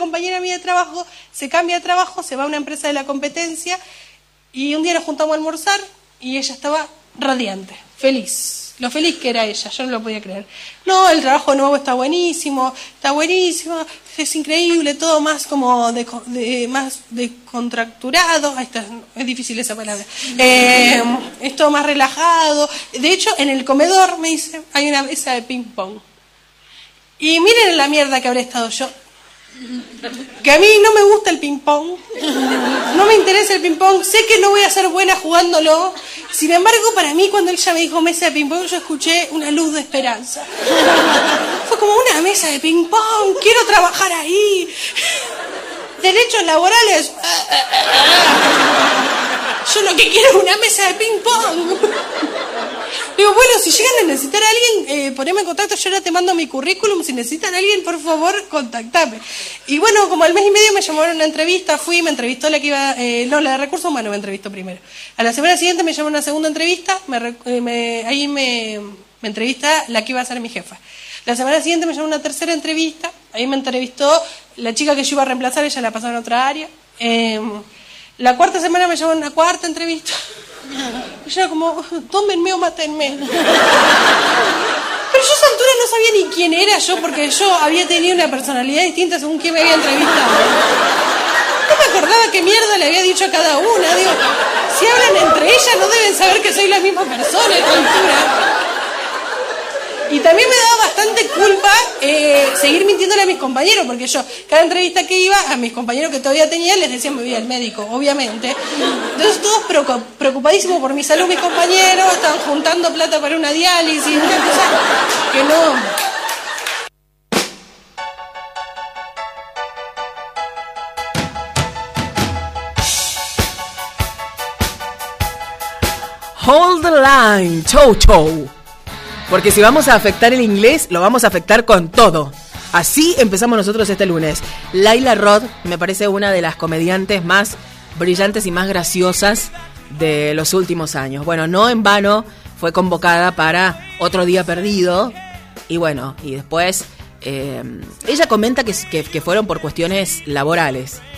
compañera mía de trabajo se cambia de trabajo, se va a una empresa de la competencia y un día nos juntamos a almorzar y ella estaba radiante, feliz. Lo feliz que era ella, yo no lo podía creer. No, el trabajo nuevo está buenísimo, es increíble, todo más como más descontracturado. Ahí está, es difícil esa palabra. Es todo más relajado. De hecho, en el comedor, me dice, hay una mesa de ping pong. Y miren la mierda que habré estado yo. Que a mí no me gusta el ping pong, no me interesa el ping pong, sé que no voy a ser buena jugándolo. Sin embargo, para mí, cuando ella me dijo mesa de ping pong, yo escuché una luz de esperanza. Fue como una mesa de ping pong, quiero trabajar ahí. Derechos laborales. Yo lo que quiero es una mesa de ping pong. Digo, bueno, si llegan a necesitar a alguien, poneme en contacto, yo ahora te mando mi currículum, si necesitan a alguien, por favor, contactame. Y bueno, como al mes y medio me llamaron a una entrevista, me entrevistó la que iba, la de recursos humanos me entrevistó primero. A la semana siguiente me llamaron a una segunda entrevista, ahí me entrevista la que iba a ser mi jefa. La semana siguiente me llamó a una tercera entrevista, ahí me entrevistó la chica que yo iba a reemplazar, ella la pasó en otra área. La cuarta semana me llamó a una cuarta entrevista. Y yo era como, tómenme o mátenme. Pero yo a esa altura no sabía ni quién era yo, porque yo había tenido una personalidad distinta según quién me había entrevistado. No me acordaba qué mierda le había dicho a cada una. Digo, si hablan entre ellas no deben saber que soy la misma persona a esta altura. Y también me daba bastante culpa seguir mintiéndole a mis compañeros, porque yo, cada entrevista que iba, a mis compañeros que todavía tenía, les decía me voy al médico, obviamente. Entonces todos preocupadísimos por mi salud, mis compañeros, estaban juntando plata para una diálisis, una cosa que no... Hold the line, chow. Porque si vamos a afectar el inglés, lo vamos a afectar con todo. Así empezamos nosotros este lunes. Layla Roth me parece una de las comediantes más brillantes y más graciosas de los últimos años. Bueno, no en vano fue convocada para Otro Día Perdido. Y bueno, y después ella comenta que fueron por cuestiones laborales.